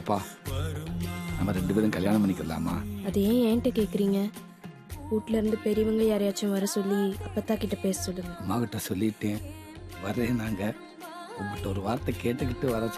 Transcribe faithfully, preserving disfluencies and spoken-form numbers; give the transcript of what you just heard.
அப்பா, நம்ம ரெண்டு பேரும் கல்யாணம் பண்ணிக்கலாமா? அது ஏன் என்கிட்ட கேக்குறீங்க? வீட்ல இருந்து பெரியவங்க யாரையாச்சும் வர சொல்லி அப்பத்தா கிட்ட பேச சொல்லுங்க. அம்மா கிட்ட சொல்லிட்டேன், வரேன். நாங்க உங்கள்கிட்ட ஒரு வார்த்தை கேட்டுக்கிட்டு வர